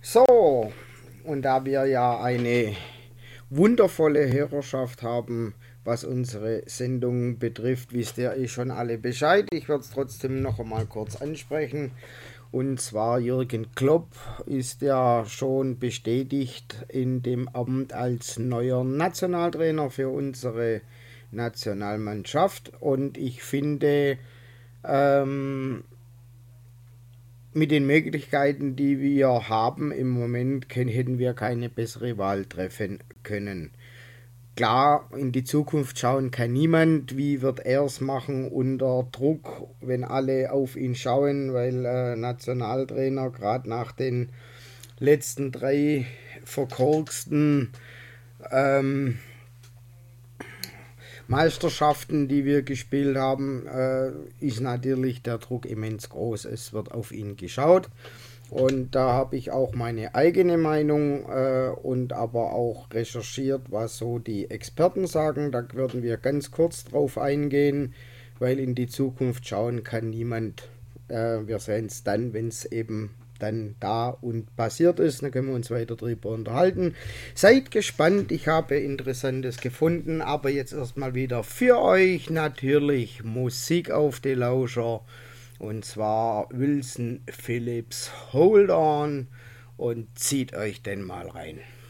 So, und da wir ja eine wundervolle Hörerschaft haben, was unsere Sendung betrifft, wisst ihr schon alle Bescheid. Ich werde es trotzdem noch einmal kurz ansprechen. Und zwar Jürgen Klopp ist ja schon bestätigt in dem Amt als neuer Nationaltrainer für unsere Nationalmannschaft. Und ich finde, ähm, mit den Möglichkeiten, die wir haben im Moment, hätten wir keine bessere Wahl treffen können. Klar, in die Zukunft schauen kann niemand. Wie wird er es machen unter Druck, wenn alle auf ihn schauen, weil Nationaltrainer gerade nach den letzten drei verkorksten ähm, Meisterschaften, die wir gespielt haben, ist natürlich der Druck immens groß. Es wird auf ihn geschaut. Und da habe ich auch meine eigene Meinung und aber auch recherchiert, was so die Experten sagen. Da würden wir ganz kurz drauf eingehen, weil in die Zukunft schauen kann niemand. Wir sehen es dann, wenn es eben dann da und passiert ist. Dann können wir uns weiter drüber unterhalten. Seid gespannt, ich habe Interessantes gefunden, aber jetzt erstmal wieder für euch natürlich Musik auf die Lauscher. Und zwar Wilson Phillips Hold On und zieht euch denn mal rein.